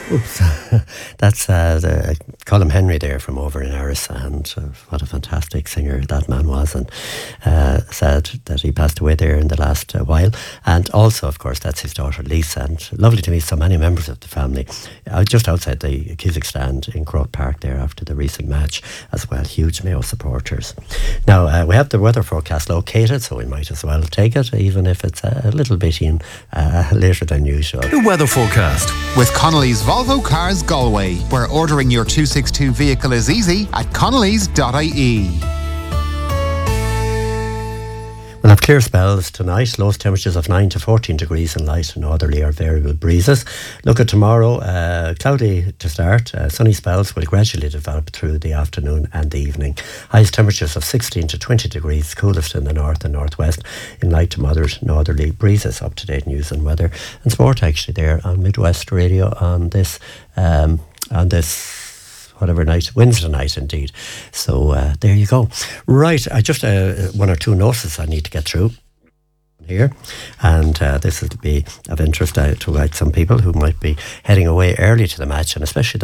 Oops. That's Colm Henry there from over in Erris, and what a fantastic singer that man was, and sad that he passed away there in the last while. And also, of course, that's his daughter Lisa, and lovely to meet so many members of the family just outside the Cusack stand in Croke Park there after the recent match as well. Huge Mayo supporters. Now, we have the weather forecast located, so we might as well take it, even if it's a little bit in later than usual. The weather forecast with Connolly's Volvo Cars Galway, where ordering your 262 vehicle is easy at connellys.ie. We'll have clear spells tonight, lowest temperatures of 9 to 14 degrees and light northerly or variable breezes. Look at tomorrow, cloudy to start, sunny spells will gradually develop through the afternoon and the evening. Highest temperatures of 16 to 20 degrees, coolest in the north and northwest, in light to moderate northerly breezes. Up-to-date news and weather and sport actually there on Midwest Radio on this whatever night, Wednesday night indeed. So there you go. Right, I just one or two notices I need to get through here, and this will be of interest to some people who might be heading away early to the match, and especially